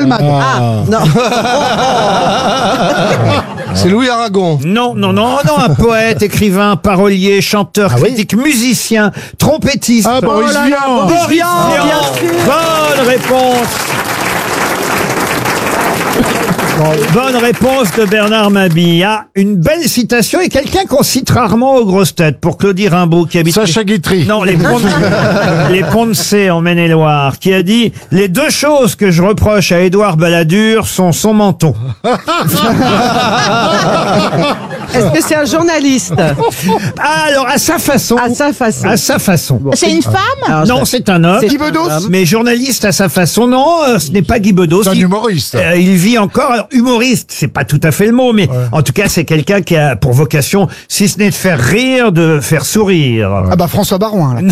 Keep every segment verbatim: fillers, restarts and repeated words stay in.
Goldman. Ah, non. C'est Louis Aragon. Non, non, non, non, un poète, écrivain, parolier, chanteur, Ah oui critique, musicien, trompettiste. Ah, Boris Oh là là, Vian. Boris Boris Vian, Vian. bien sûr. Bonne réponse. Bonne réponse de Bernard Mabille. Ah, une belle citation et quelqu'un qu'on cite rarement aux grosses têtes. Pour Claudie Rimbaud qui habite... Sacha Guitry. Non, les ponts, de, les ponts de C en Maine-et-Loire, qui a dit « Les deux choses que je reproche à Édouard Balladur sont son menton. Est-ce que c'est un journaliste » Ah, alors, à sa façon. À sa façon. À sa façon. C'est une femme? Alors, Non, je- c'est un homme. c'est Guy Bedos. un homme. Mais journaliste à sa façon, non, euh, ce n'est pas Guy Bedos. C'est un Il- humoriste. Euh, il vit encore, alors, humoriste, c'est pas tout à fait le mot, mais en tout cas, c'est quelqu'un qui a pour vocation, si ce n'est de faire rire, de faire sourire. Ah bah François Barouin, là.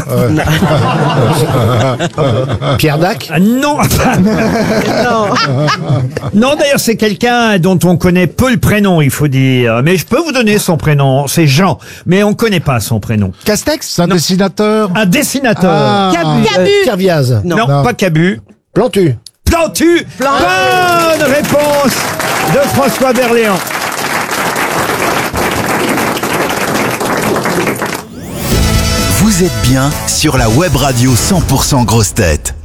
Pierre Dac. Ah, non, Non. non, d'ailleurs, c'est quelqu'un dont on connaît peu le prénom, il faut dire. Mais je peux vous donner son prénom, c'est Jean, mais on connaît pas son prénom. Castex. C'est un dessinateur. Un dessinateur. Ah. Cabu. Cabu. Pierre Viaz. non, Non. pas Cabu. Plantu. Plantu. Bonne réponse de François Berléand. Vous êtes bien sur la web radio cent pour cent Grosses Têtes.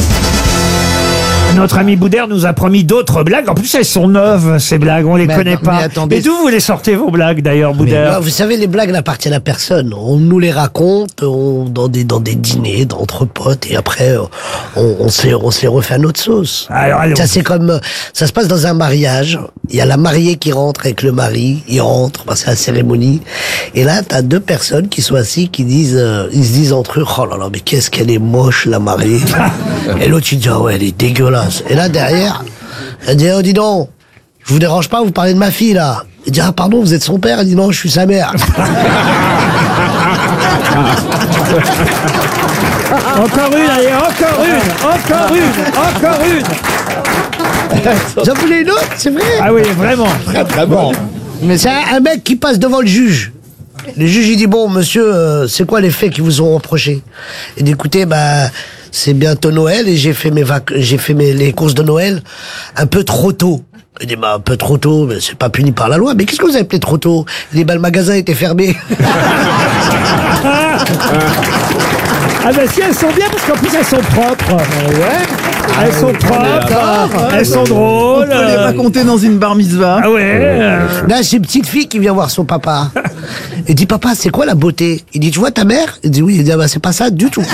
Notre ami Boudère nous a promis d'autres blagues. En plus, elles sont neuves, ces blagues. On les Mais connaît attends, pas. mais attendez. Et d'où vous les sortez, vos blagues, d'ailleurs, Mais, Boudère? non, vous savez, les blagues n'appartiennent à personne. On nous les raconte on- dans des dans des dîners, entre potes, et après euh, on, on se les, on se les refait à notre sauce. Alors, allons. Ça c'est comme euh, ça se passe dans un mariage. Il y a la mariée qui rentre avec le mari. Il rentre, bah, c'est la cérémonie. Et là, t'as deux personnes qui sont assises, qui disent, euh, ils se disent entre eux, oh là là, mais qu'est-ce qu'elle est moche la mariée. Et l'autre il dit, ah ouais, elle est dégueulasse. Et là derrière, elle dit, oh dis donc, je vous dérange pas, vous parlez de ma fille là. Il dit, ah pardon, vous êtes son père. Elle dit, non, je suis sa mère. Encore une, allez, encore une, encore une, encore une. J'en voulais une autre, c'est vrai. Ah oui, vraiment. Bon. Mais c'est un, un mec qui passe devant le juge. Le juge, il dit, bon, monsieur, euh, c'est quoi les faits qui vous ont reproché? Il dit, écoutez, bah, c'est bientôt Noël et j'ai fait mes vac j'ai fait mes, les courses de Noël un peu trop tôt. Il dit, bah, un peu trop tôt, mais c'est pas puni par la loi. Mais qu'est-ce que vous avez appelé trop tôt? Il dit, bah, le magasin était fermé. Ah ben si, elles sont bien parce qu'en plus elles sont propres. Ouais. Elles sont propres, elles sont drôles. On peut les raconter dans une bar mitzvah. Ah ouais. euh, Là, c'est une petite fille qui vient voir son papa. Il dit, papa, c'est quoi la beauté? Il dit, tu vois ta mère? Il dit, oui. Il dit, ah bah, c'est pas ça du tout.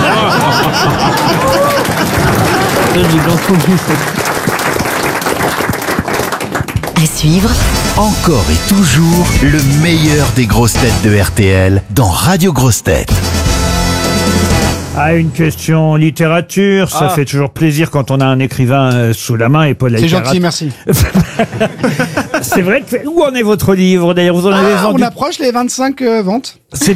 À suivre, Encore et toujours le meilleur des grosses têtes de R T L dans Radio Grosses Têtes. Ah, une question littérature, ça fait toujours plaisir quand on a un écrivain euh, sous la main et Paul C'est Alcarat. gentil, merci. C'est vrai que où en est votre livre d'ailleurs? Vous en avez Ah, on vendu. approche les vingt-cinq euh, ventes. C'est-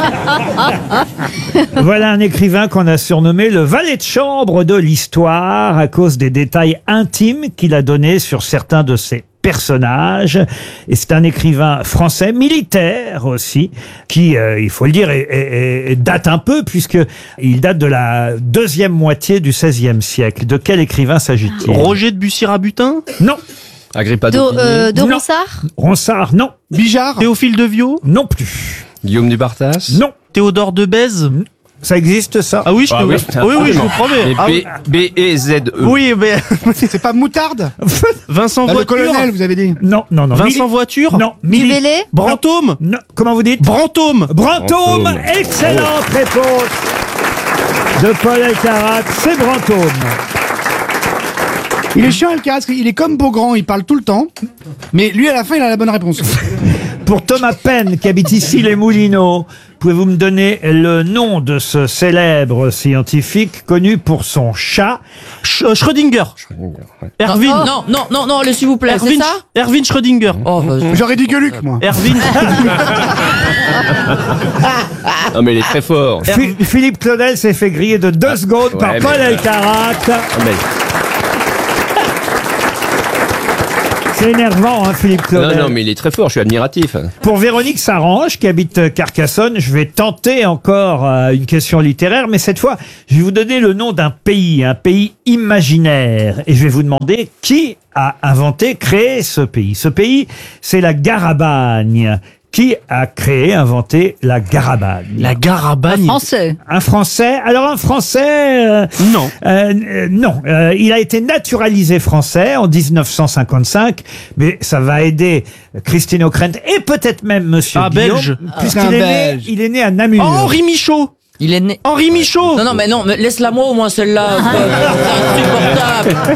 Voilà un écrivain qu'on a surnommé le valet de chambre de l'histoire à cause des détails intimes qu'il a donnés sur certains de ses personnages. Et c'est un écrivain français, militaire aussi, qui, euh, il faut le dire, est- est- est- date un peu puisque il date de la deuxième moitié du seizième siècle. De quel écrivain s'agit-il? Roger de Bussy-Rabutin, Non. Agrippa de, d'Oppidum, euh, de Non. Ronsard. Ronsard, non. Bijard. Théophile de Viau, Non plus. Guillaume du Bartas. Non. Théodore de Bèze. Ça existe, ça? Ah oui, je Ah te oui, oui, oui, je vous absolument. promets. Ah oui. B E Z E. Oui, mais C'est pas Moutarde. Vincent Ah, le Voiture. colonel, vous avez dit. Non, non, non. Vincent Mili- Voiture. Non. Mili- Dubélé. Brantôme. Non. Comment vous dites? Brantôme. Brantôme. Brantôme. Excellente réponse de Paul Alcarat. C'est Brantôme. Il est chiant, Alcarat, parce qu'il est comme Beaugrand, il parle tout le temps. Mais lui, à la fin, il a la bonne réponse. Pour Thomas Penn, qui habite ici les Moulineaux, pouvez-vous me donner le nom de ce célèbre scientifique connu pour son chat? Sch- Schrödinger. Erwin. Oh. Non, non, non, non, le s'il vous plaît, c'est Erwin, ça? Erwin Schrödinger. Oh, bah, J'aurais dit Gueuluc, moi. Erwin. Non mais il est très fort. Phi- Philippe Claudel s'est fait griller de deux secondes par ouais, Paul mais- Alcarat. Ah, mais- C'est énervant, hein, Philippe Claudel. Non, non, mais il est très fort, je suis admiratif. Pour Véronique Sarange, qui habite Carcassonne, je vais tenter encore euh, une question littéraire, mais cette fois, je vais vous donner le nom d'un pays, un pays imaginaire. Et je vais vous demander qui a inventé, créé ce pays. Ce pays, c'est la Garabagne. Qui a créé, inventé la Garabagne? La Garabagne. Français. Un Français. Alors un Français. euh, Non. euh, euh, non. Euh, il a été naturalisé français en dix-neuf cent cinquante-cinq, mais ça va aider Christine O'Krent et peut-être même Monsieur Ah, Guillaume, belge. puisqu'il Un est né, Belge. il est né à Namur. Oh, Henri Michaud. Il est né. Henri Michaud. Non, non, mais non, mais laisse-la moi au moins celle-là. C'est insupportable.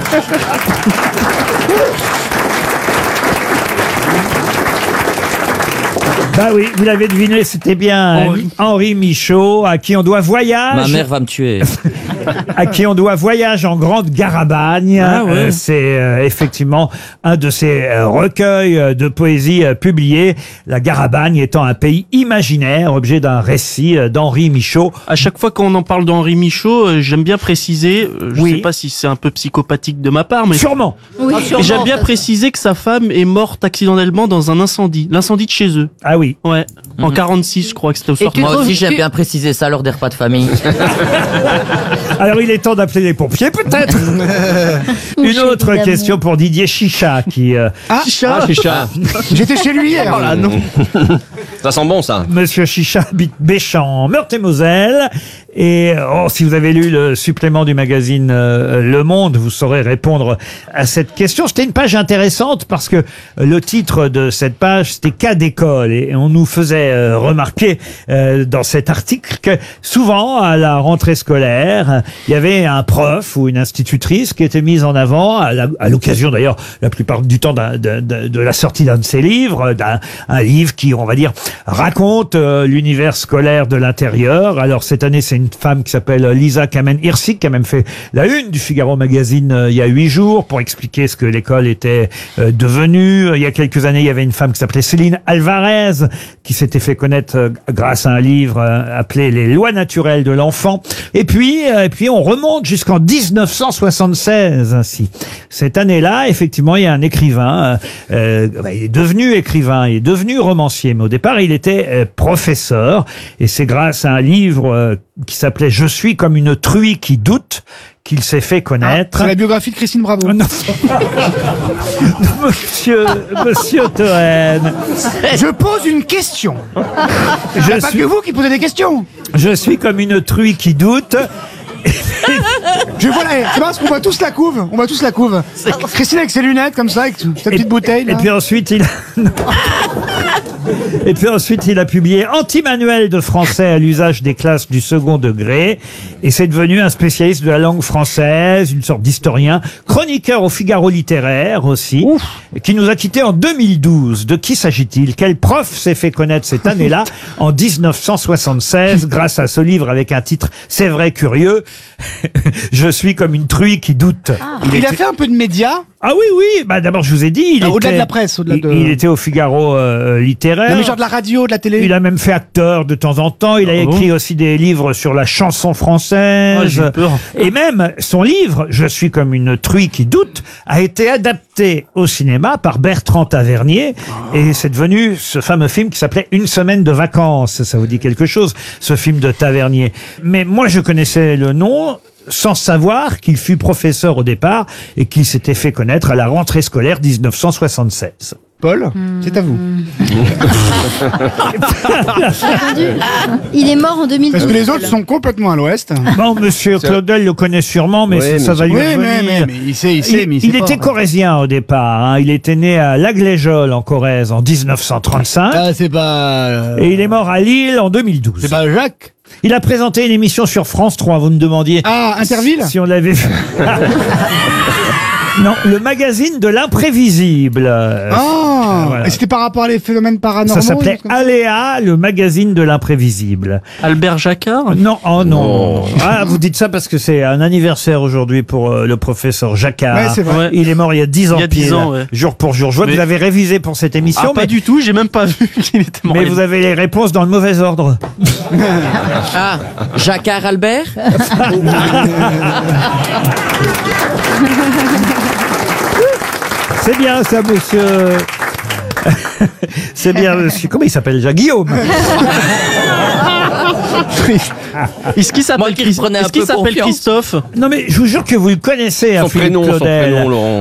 Bah oui, vous l'avez deviné, c'était bien Henri. Henri Michaud, à qui on doit voyage. Ma mère va me tuer. À qui on doit Voyage en Grande Garabagne. Ah ouais. Euh, c'est euh, effectivement un de ces euh, recueils euh, de poésie euh, publiés. La Garabagne étant un pays imaginaire, objet d'un récit euh, d'Henri Michaud. À chaque fois qu'on en parle d'Henri Michaud, euh, j'aime bien préciser, euh, je Oui. sais pas si c'est un peu psychopathique de ma part, mais Sûrement. Oui, mais j'aime bien préciser que sa femme est morte accidentellement dans un incendie, l'incendie de chez eux. Ah oui. Ouais, en quarante-six, je crois que c'était au soir. Moi aussi, j'aime bien préciser ça lors des repas de famille. Alors il est temps d'appeler les pompiers peut-être. Une autre question pour Didier Chicha qui euh, Ah, Ah, Chicha. j'étais chez lui hier. Ah non. Ça sent bon, ça. Monsieur Chicha habite Béchamp, Meurthe-et-Moselle. Et oh, si vous avez lu le supplément du magazine euh, Le Monde, vous saurez répondre à cette question. C'était une page intéressante parce que le titre de cette page, c'était cas d'école. Et on nous faisait euh, remarquer euh, dans cet article que souvent, à la rentrée scolaire, il y avait un prof ou une institutrice qui était mise en avant, à la- à l'occasion d'ailleurs, la plupart du temps, d'un- de, de- de la sortie d'un de ses livres, d'un un livre qui, on va dire, raconte euh, l'univers scolaire de l'intérieur. Alors cette année, c'est une femme qui s'appelle Lisa Kamen-Hirsig, qui a même fait la une du Figaro Magazine euh, il y a huit jours pour expliquer ce que l'école était euh, devenue. Il y a quelques années, il y avait une femme qui s'appelait Céline Alvarez, qui s'était fait connaître euh, grâce à un livre euh, appelé Les lois naturelles de l'enfant. Et puis, euh, et puis on remonte jusqu'en dix-neuf cent soixante-seize ainsi. Cette année-là, effectivement, il y a un écrivain, euh, euh, bah, il est devenu écrivain, il est devenu romancier, mais au départ, il était euh, professeur, et c'est grâce à un livre euh, qui s'appelait « Je suis comme une truie qui doute » qu'il s'est fait connaître. C'est la biographie de Christine Bravo. Non. Monsieur, Monsieur Toen, Je pose une question. Il je n'y a pas suis, que vous qui posez des questions. je suis comme une truie qui doute. Je vois la, c'est parce qu'on voit tous la couve. On voit tous la couve. Christine avec ses lunettes comme ça, avec sa petite bouteille. Et là. puis ensuite, il a... Non. Et puis ensuite, il a publié Anti-manuel de français à l'usage des classes du second degré. Et c'est devenu un spécialiste de la langue française, une sorte d'historien, chroniqueur au Figaro littéraire aussi, qui nous a quittés en deux mille douze. De qui s'agit-il? Quel prof s'est fait connaître cette année-là, en dix-neuf cent soixante-seize, grâce à ce livre avec un titre « C'est vrai curieux ». Je suis comme une truie qui doute. Il, était- a fait un peu de médias. Ah oui, oui. Bah d'abord, je vous ai dit, il Ah, était au-delà de la presse, au-delà il- de- il était au Figaro euh, littéraire. Non, mais genre de la radio, de la télé. Il a même fait acteur de temps en temps. Il a Ah bon écrit aussi des livres sur la chanson Ah, française. j'ai peur. Et même son livre, Je suis comme une truie qui doute, a été adapté au cinéma par Bertrand Tavernier. Et c'est devenu ce fameux film qui s'appelait Une semaine de vacances. Ça vous dit quelque chose, ce film de Tavernier. Mais moi, je connaissais le nom sans savoir qu'il fut professeur au départ et qu'il s'était fait connaître à la rentrée scolaire dix-neuf cent soixante-seize. Paul, c'est à vous. Il est mort en deux mille douze. Parce que les autres sont complètement à l'ouest. Bon, monsieur Claudel le connaît sûrement, mais Oui, ça, ça mais va lui Oui, revenir. mais, mais, mais il sait, il sait, mais il, Il, sait il pas. était corrézien au départ. Hein. Il était né à Lagléjol en Corrèze en dix-neuf cent trente-cinq Ah, c'est pas. euh, et il est mort à Lille en deux mille douze. C'est pas Jacques. Il a présenté une émission sur France trois. Vous me demandiez Ah, Interville. si on l'avait vu. Non, le magazine de l'imprévisible. Euh, Ah, voilà. et c'était par rapport à les phénomènes paranormaux. Ça s'appelait des choses comme ça Aléa, le magazine de l'imprévisible. Albert Jacquard. Non, oh non. Ah, vous dites ça parce que c'est un anniversaire aujourd'hui pour euh, le professeur Jacquard. Ouais, c'est vrai. Ouais. Il est mort il y a dix ans Il y a dix pile, ans, ouais. jour pour jour. Je vois que Mais- vous avez révisé pour cette émission, Ah, pas mais, du tout, j'ai même pas vu qu'il était mort. mais vous avez les réponses dans le mauvais ordre. Ah, Jacquard Albert. C'est bien ça, monsieur. C'est bien, monsieur. Comment il s'appelle déjà? Guillaume. Est-ce qu'il s'appelle Moi qui le Christ- prenais un est-ce qu'il peu s'appelle confiance. Christophe? Non mais je vous jure que vous le connaissez, hein, Son Philippe prénom, son Claudel. prénom, Laurent.